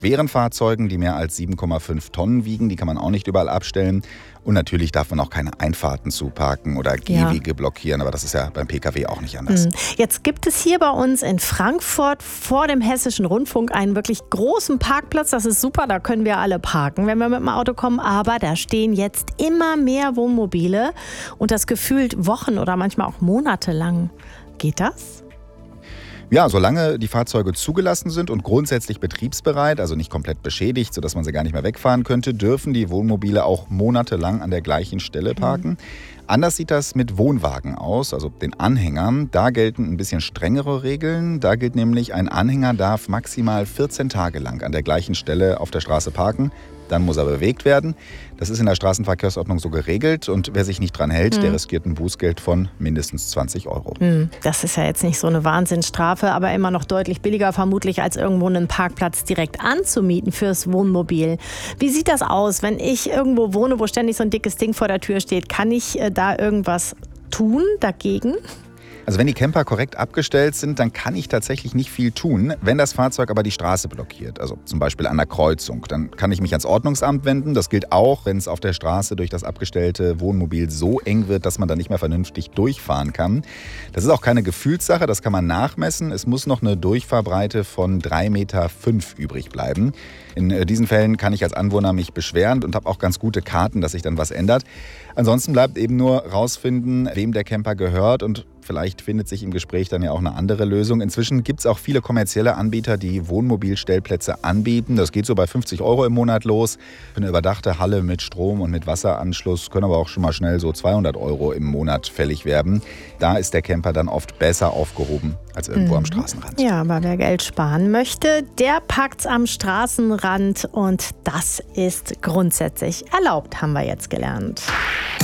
schweren Fahrzeugen, die mehr als 7,5 Tonnen wiegen. Die kann man auch nicht überall abstellen. Und natürlich darf man auch keine Einfahrten zuparken oder Gehwege blockieren. Aber das ist ja beim Pkw auch nicht anders. Jetzt gibt es hier bei uns in Frankfurt vor dem Hessischen Rundfunk einen wirklich großen Parkplatz. Das ist super, da können wir alle parken, wenn wir mit dem Auto kommen. Aber da stehen jetzt immer mehr Wohnmobile und das gefühlt Wochen oder manchmal auch Monate lang. Geht das? Ja, solange die Fahrzeuge zugelassen sind und grundsätzlich betriebsbereit, also nicht komplett beschädigt, sodass man sie gar nicht mehr wegfahren könnte, dürfen die Wohnmobile auch monatelang an der gleichen Stelle parken. Anders sieht das mit Wohnwagen aus, also den Anhängern. Da gelten ein bisschen strengere Regeln. Da gilt nämlich, ein Anhänger darf maximal 14 Tage lang an der gleichen Stelle auf der Straße parken. Dann muss er bewegt werden. Das ist in der Straßenverkehrsordnung so geregelt. Und wer sich nicht dran hält, der riskiert ein Bußgeld von mindestens 20 Euro. Das ist ja jetzt nicht so eine Wahnsinnsstrafe, aber immer noch deutlich billiger vermutlich, als irgendwo einen Parkplatz direkt anzumieten fürs Wohnmobil. Wie sieht das aus, wenn ich irgendwo wohne, wo ständig so ein dickes Ding vor der Tür steht? Kann ich da irgendwas tun dagegen? Also wenn die Camper korrekt abgestellt sind, dann kann ich tatsächlich nicht viel tun. Wenn das Fahrzeug aber die Straße blockiert, also zum Beispiel an der Kreuzung, dann kann ich mich ans Ordnungsamt wenden. Das gilt auch, wenn es auf der Straße durch das abgestellte Wohnmobil so eng wird, dass man da nicht mehr vernünftig durchfahren kann. Das ist auch keine Gefühlssache, das kann man nachmessen. Es muss noch eine Durchfahrbreite von 3,5 Meter übrig bleiben. In diesen Fällen kann ich als Anwohner mich beschweren und habe auch ganz gute Karten, dass sich dann was ändert. Ansonsten bleibt eben nur rausfinden, wem der Camper gehört, und vielleicht findet sich im Gespräch dann ja auch eine andere Lösung. Inzwischen gibt es auch viele kommerzielle Anbieter, die Wohnmobilstellplätze anbieten. Das geht so bei 50 Euro im Monat los. Für eine überdachte Halle mit Strom und mit Wasseranschluss können aber auch schon mal schnell so 200 Euro im Monat fällig werden. Da ist der Camper dann oft besser aufgehoben als irgendwo am Straßenrand. Ja, aber wer Geld sparen möchte, der packt's am Straßenrand, und das ist grundsätzlich erlaubt, haben wir jetzt gelernt.